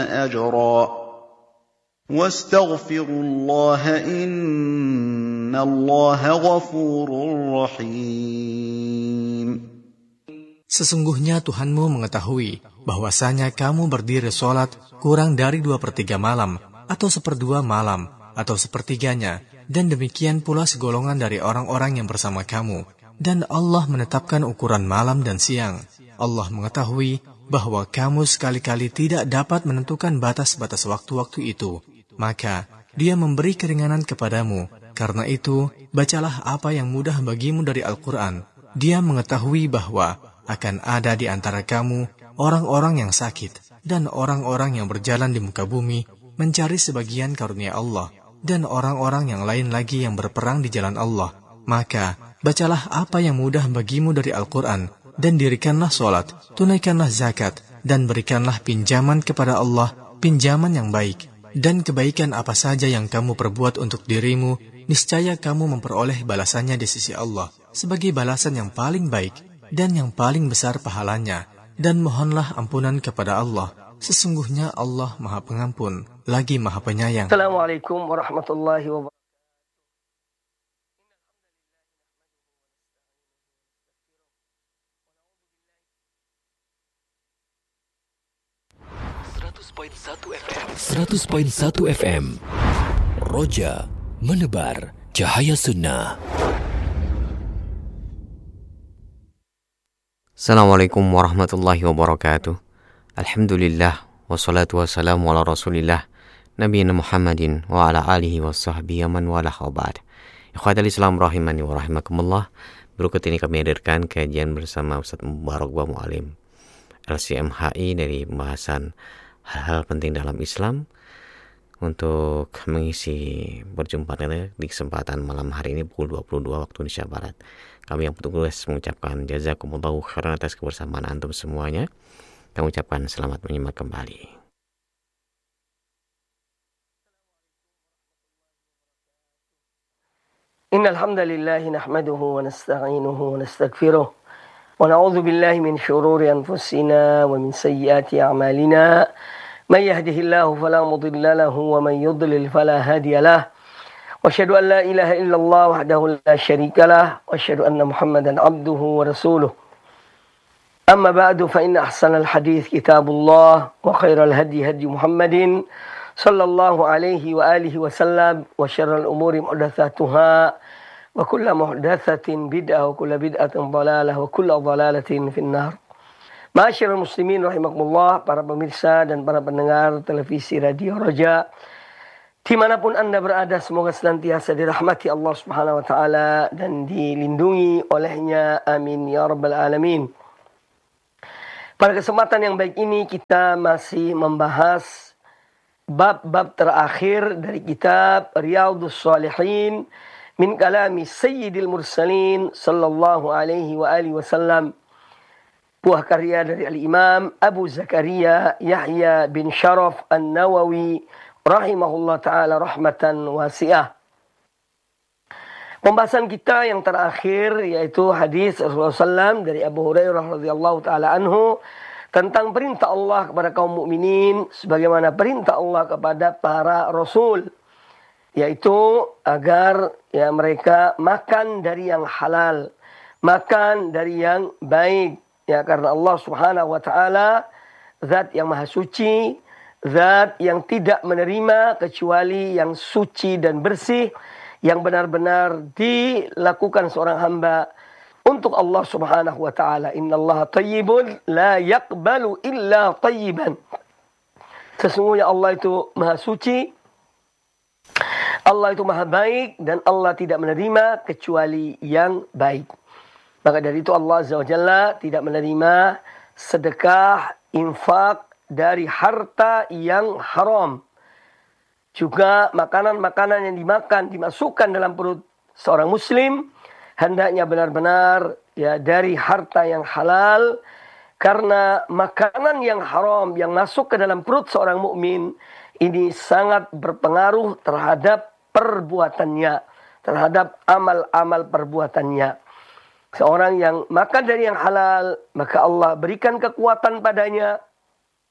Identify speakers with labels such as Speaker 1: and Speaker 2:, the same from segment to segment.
Speaker 1: أجرا واستغفروا الله إن الله غفور رحيم.
Speaker 2: Sesungguhnya Tuhanmu mengetahui bahwasanya kamu berdiri sholat kurang dari 2/3 malam, atau 1/2 malam, atau 1/3-nya, dan demikian pula segolongan dari orang-orang yang bersama kamu. Dan Allah menetapkan ukuran malam dan siang. Allah mengetahui bahwa kamu sekali-kali tidak dapat menentukan batas-batas waktu-waktu itu. Maka Dia memberi keringanan kepadamu. Karena itu, bacalah apa yang mudah bagimu dari Al-Quran. Dia mengetahui bahwa akan ada di antara kamu orang-orang yang sakit dan orang-orang yang berjalan di muka bumi mencari sebagian karunia Allah, dan orang-orang yang lain lagi yang berperang di jalan Allah. Maka bacalah apa yang mudah bagimu dari Al-Quran, dan dirikanlah sholat, tunaikanlah zakat, dan berikanlah pinjaman kepada Allah, pinjaman yang baik. Dan kebaikan apa saja yang kamu perbuat untuk dirimu, niscaya kamu memperoleh balasannya di sisi Allah sebagai balasan yang paling baik dan yang paling besar pahalanya. Dan mohonlah ampunan kepada Allah. Sesungguhnya Allah Maha Pengampun, lagi Maha Penyayang.
Speaker 3: Assalamualaikum warahmatullahi wabarakatuh.
Speaker 4: 100.1 FM Roja menebar cahaya sunnah.
Speaker 5: Assalamualaikum warahmatullahi wabarakatuh. Alhamdulillah wassalatu wassalamu ala rasulillah nabiyina Muhammadin wa ala alihi wa sahbihi man walah wa ba'd. Ikhwatal Islam rahimani wa rahimakumullah. Berikut ini kami hadirkan kajian bersama Ustaz Mubarak wa Mu'alim LCMHI dari pembahasan hal-hal penting dalam Islam. Untuk mengisi perjumpaan kita di kesempatan malam hari ini pukul 22 waktu Indonesia Barat. Kami yang petugas mengucapkan jazakumullahu khairan atas kebersamaan antum semuanya. Kami ucapkan selamat menyimak kembali.
Speaker 3: Innal hamdalillah nahmaduhu wa nasta'inuhu wa nastaghfiruh wa na'udzu billahi min shururi anfusina wa min sayyiati a'malina. من يهده الله فلا مضل له ومن يضلل فلا هادي له وأشهد أن لا إله إلا الله وحده لا شريك له وأشهد أن محمدا عبده ورسوله أما بعد فإن أحسن الحديث كتاب الله وخير الهدي هدي محمد صلى الله عليه وآله وسلم وشر الأمور محدثاتها وكل محدثة بدعة وكل بدعة ضلالة وكل ضلالة في النار. Ma'asyiral muslimin rahimakumullah, para pemirsa dan para pendengar televisi Radio Roja dimanapun Anda berada, semoga senantiasa dirahmati Allah Subhanahu wa taala dan dilindungi olehnya, amin ya rabbal alamin. Pada kesempatan yang baik ini kita masih membahas bab-bab terakhir dari kitab Riyadhus Shalihin min kalami Sayyidil Mursalin sallallahu alaihi wa alihi wasallam, buah karya dari Al-Imam Abu Zakaria Yahya bin Sharaf An-Nawawi rahimahullah ta'ala rahmatan wasi'ah. Pembahasan kita yang terakhir yaitu hadis Rasulullah SAW dari Abu Hurairah radhiyallahu ta'ala anhu tentang perintah Allah kepada kaum mukminin sebagaimana perintah Allah kepada para rasul, yaitu agar mereka makan dari yang halal, makan dari yang baik. Ya, karena Allah Subhanahu wa taala zat yang maha suci, zat yang tidak menerima kecuali yang suci dan bersih, yang benar-benar dilakukan seorang hamba untuk Allah Subhanahu wa taala. Innallaha thayyibun la yaqbalu illa thayyiban. Sesungguhnya Allah itu maha suci, Allah itu maha baik, dan Allah tidak menerima kecuali yang baik. Maka dari itu Allah Azza wa Jalla tidak menerima sedekah, infak dari harta yang haram. Juga makanan-makanan yang dimasukkan dalam perut seorang muslim hendaknya benar-benar dari harta yang halal, karena makanan yang haram yang masuk ke dalam perut seorang mukmin ini sangat berpengaruh terhadap perbuatannya, terhadap amal-amal perbuatannya. Seorang yang makan dari yang halal, maka Allah berikan kekuatan padanya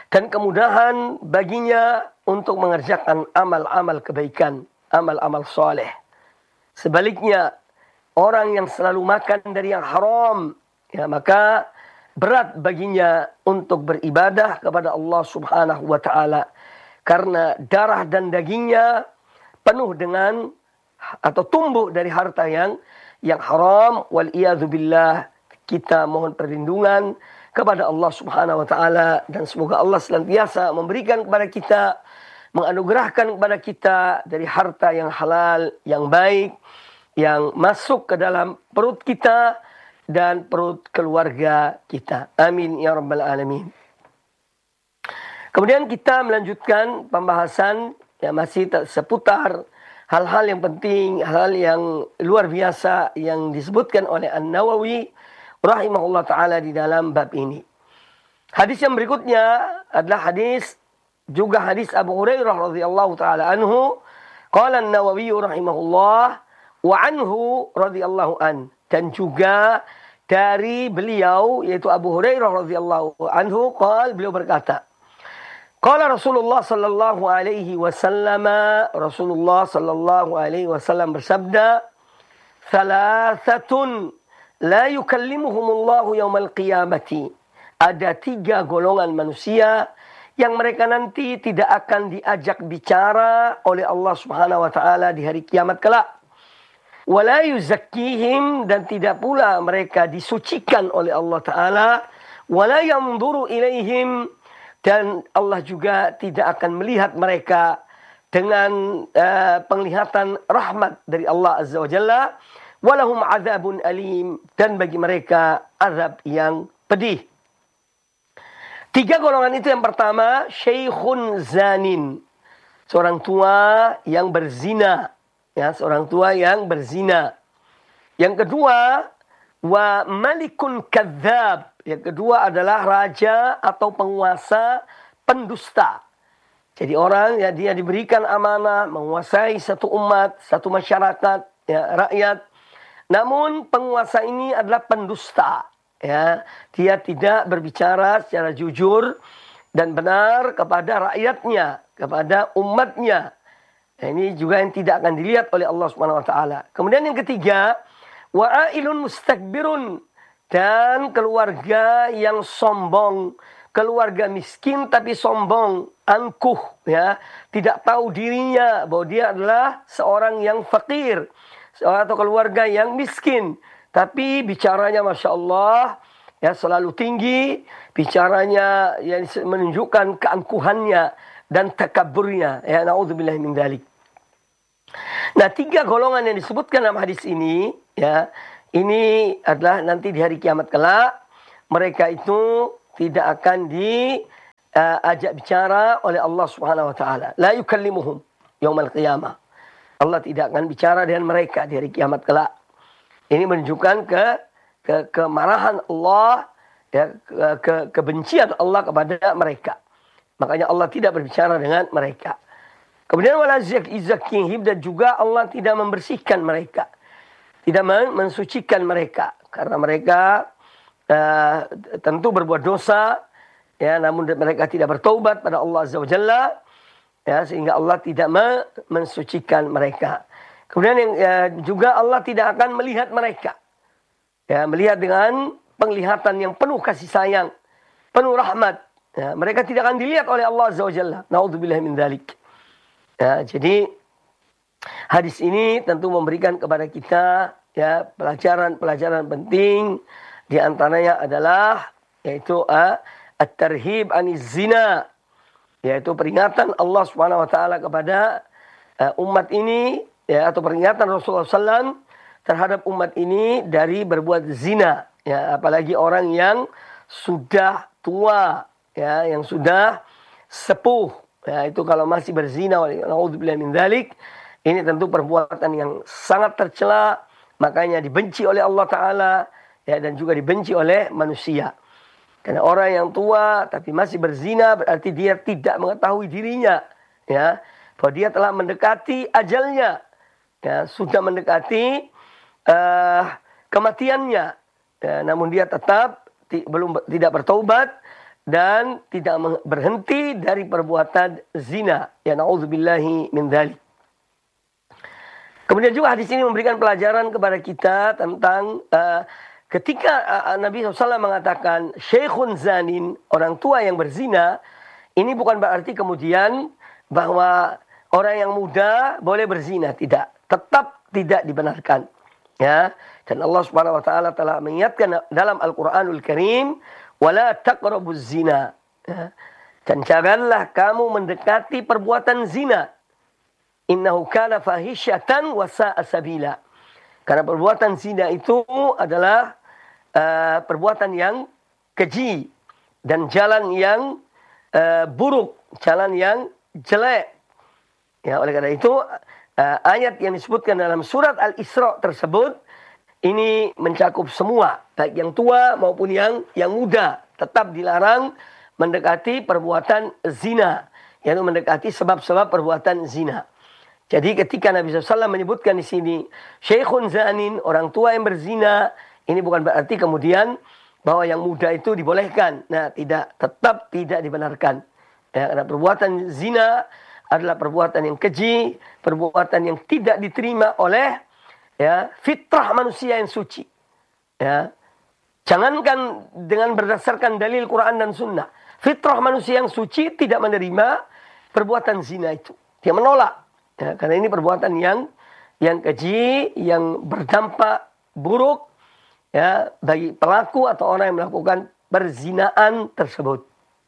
Speaker 3: dan kemudahan baginya untuk mengerjakan amal-amal kebaikan, amal-amal soleh. Sebaliknya, orang yang selalu makan dari yang haram, ya, maka berat baginya untuk beribadah kepada Allah Subhanahu wa taala, karena darah dan dagingnya penuh dengan atau tumbuh dari harta yang haram. Wal iyadzu billah. Kita mohon perlindungan kepada Allah Subhanahu wa taala, dan semoga Allah senantiasa memberikan kepada kita, menganugerahkan kepada kita dari harta yang halal, yang baik, yang masuk ke dalam perut kita dan perut keluarga kita. Amin ya rabbal alamin. Kemudian kita melanjutkan pembahasan yang masih seputar hal-hal yang penting, hal yang luar biasa yang disebutkan oleh An-Nawawi rahimahullah ta'ala di dalam bab ini. Hadis yang berikutnya adalah hadis Abu Hurairah radhiyallahu ta'ala anhu. Qala An-Nawawi rahimahullah wa anhu radhiyallahu an. Dan juga dari beliau, yaitu Abu Hurairah radhiyallahu anhu, beliau berkata, Qala Rasulullah sallallahu alaihi wasallam, Rasulullah sallallahu alaihi wasallam bersabda, "Thalathatun la yukallimuhumullahu yaumal qiyamati." Ada 3 golongan manusia yang mereka nanti tidak akan diajak bicara oleh Allah Subhanahu wa taala di hari kiamat kelak. Wala yuzakkihim, dan tidak pula mereka disucikan oleh Allah taala. Wala yanzuru ilaihim, dan Allah juga tidak akan melihat mereka dengan penglihatan rahmat dari Allah Azza wa Jalla. Walahum azabun alim, dan bagi mereka azab yang pedih. 3 golongan itu, yang pertama, syekhun zanin, seorang tua yang berzina, ya, seorang tua yang berzina. Yang kedua, wa malikun kadzab, yang kedua adalah raja atau penguasa pendusta. Jadi orang, ya, dia diberikan amanah menguasai satu umat, satu masyarakat, ya, rakyat. Namun penguasa ini adalah pendusta, ya. Dia tidak berbicara secara jujur dan benar kepada rakyatnya, kepada umatnya. Nah, ini juga yang tidak akan dilihat oleh Allah Subhanahu wa taala. Kemudian yang ketiga, wa'ailun mustakbirun, dan keluarga yang sombong, keluarga miskin tapi sombong, angkuh, ya, tidak tahu dirinya bahwa dia adalah seorang yang fakir, atau keluarga yang miskin, tapi bicaranya Masya Allah, ya, selalu tinggi, bicaranya yang menunjukkan keangkuhannya dan takaburnya, ya, naudzubillah min dzalik. Nah, 3 golongan yang disebutkan dalam hadis ini, ya, ini adalah nanti di hari kiamat kelak, mereka itu tidak akan diajak bicara oleh Allah Subhanahu wa taala. La yukallimuhum yaumal qiyamah. Allah tidak akan bicara dengan mereka di hari kiamat kelak. Ini menunjukkan kemarahan Allah, ya, kebencian Allah kepada mereka. Makanya Allah tidak berbicara dengan mereka. Kemudian wala yuzakkihim, dan juga Allah tidak membersihkan mereka, tidak mensucikan mereka, karena mereka tentu berbuat dosa, ya, namun mereka tidak bertaubat pada Allah Azza wa Jalla, ya, sehingga Allah tidak mensucikan mereka. Kemudian juga Allah tidak akan melihat mereka, ya, melihat dengan penglihatan yang penuh kasih sayang, penuh rahmat, ya, mereka tidak akan dilihat oleh Allah Azza wa Jalla. Naudzubillah min dzalik. Ya, jadi hadis ini tentu memberikan kepada kita, ya, pelajaran-pelajaran penting. Di antaranya adalah yaitu at-tarhib aniz zina, yaitu peringatan Allah Subhanahu wa taala kepada umat ini, ya, atau peringatan Rasulullah SAW terhadap umat ini dari berbuat zina, ya, apalagi orang yang sudah tua, ya, yang sudah sepuh, ya, itu kalau masih berzina, naudzubillah min dzalik, ini tentu perbuatan yang sangat tercela, makanya dibenci oleh Allah taala, ya, dan juga dibenci oleh manusia. Karena orang yang tua tapi masih berzina berarti dia tidak mengetahui dirinya, ya, bahwa dia telah mendekati ajalnya, ya, sudah mendekati kematiannya, ya, namun dia tetap tidak bertaubat dan tidak berhenti dari perbuatan zina. Ya na'udzubillahi min dzalik. Kemudian juga hadis ini memberikan pelajaran kepada kita tentang ketika Nabi SAW mengatakan syekhun zanin, orang tua yang berzina, ini bukan berarti kemudian bahwa orang yang muda boleh berzina, tidak. Tetap tidak dibenarkan. Ya, dan Allah Subhanahu wa taala telah mengingatkan dalam Al-Qur'anul Karim, wala taqrabuz zina. Ya, dan janganlah kamu mendekati perbuatan zina. Innahu kana fahisyatan wa sa'a sabila. Karena perbuatan zina itu adalah perbuatan yang keji dan jalan yang buruk, jalan yang jelek. Ya, oleh karena itu ayat yang disebutkan dalam surat Al-Isra tersebut ini mencakup semua, baik yang tua maupun yang muda, tetap dilarang mendekati perbuatan zina, yaitu mendekati sebab-sebab perbuatan zina. Jadi ketika Nabi SAW menyebutkan di sini syekhun zanin, orang tua yang berzina, ini bukan berarti kemudian bahwa yang muda itu dibolehkan. Nah, tidak, tetap tidak dibenarkan. Ya, karena perbuatan zina adalah perbuatan yang keji, perbuatan yang tidak diterima oleh ya fitrah manusia yang suci. Ya. Jangankan dengan berdasarkan dalil Quran dan Sunnah, fitrah manusia yang suci tidak menerima perbuatan zina itu. Dia menolak. Ya, karena ini perbuatan yang keji, yang berdampak buruk ya bagi pelaku atau orang yang melakukan perzinaan tersebut.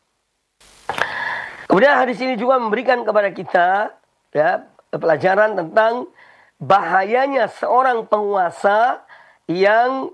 Speaker 3: Kemudian hadis ini juga memberikan kepada kita ya pelajaran tentang bahayanya seorang penguasa yang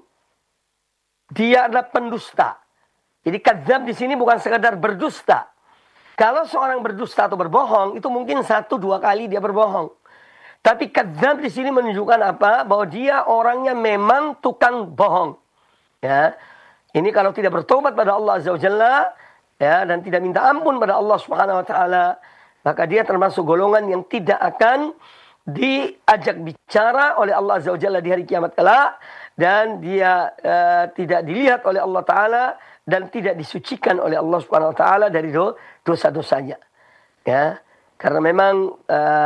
Speaker 3: dia adalah pendusta. Jadi kadzab di sini bukan sekadar berdusta. Kalau seorang berdusta atau berbohong, itu mungkin 1-2 kali dia berbohong. Tapi kadzab di sini menunjukkan apa? Bahwa dia orangnya memang tukang bohong. Ya. Ini kalau tidak bertobat pada Allah Azza wa Jalla, ya, dan tidak minta ampun pada Allah Subhanahu wa taala, maka dia termasuk golongan yang tidak akan diajak bicara oleh Allah Azza wa Jalla di hari kiamat kelak, dan dia tidak dilihat oleh Allah taala dan tidak disucikan oleh Allah Subhanahu wa taala dari dosa-dosanya. Ya, karena memang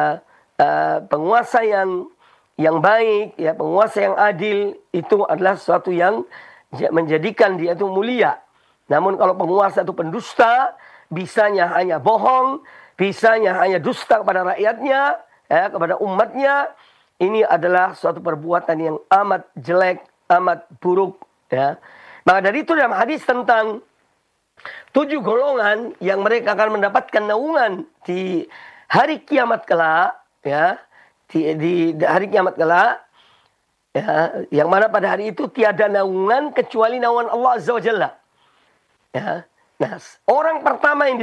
Speaker 3: penguasa yang baik, ya, penguasa yang adil itu adalah sesuatu yang menjadikan dia itu mulia. Namun kalau penguasa itu pendusta, bisanya hanya bohong, bisanya hanya dusta kepada rakyatnya, ya, kepada umatnya, ini adalah suatu perbuatan yang amat jelek, amat buruk. Ya. Maka dari itu dalam hadis tentang 7 golongan yang mereka akan mendapatkan naungan di hari kiamat kelak, ya, di hari kiamat kelak, ya, yang mana pada hari itu tiada naungan kecuali naungan Allah Azza wa Jalla. Ya. Nah, orang pertama yang